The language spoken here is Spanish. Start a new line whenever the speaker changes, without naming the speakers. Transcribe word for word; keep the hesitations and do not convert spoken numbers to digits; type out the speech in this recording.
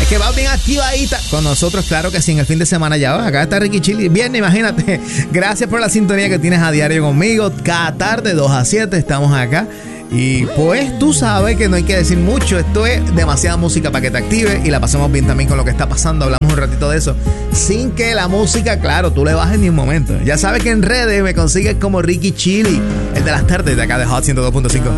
que va bien activadita con nosotros, claro que sí, en el fin de semana ya va. Acá está Ricky Chili. Bien, imagínate. Gracias por la sintonía que tienes a diario conmigo. Cada tarde, dos a siete, estamos acá. Y pues tú sabes que no hay que decir mucho. Esto es demasiada música para que te active y la pasemos bien también con lo que está pasando. Hablamos un ratito de eso sin que la música, claro, tú le bajes ni un momento. Ya sabes que en redes me consigues como Ricky Chili, el de las tardes de acá de Hot ciento dos punto cinco.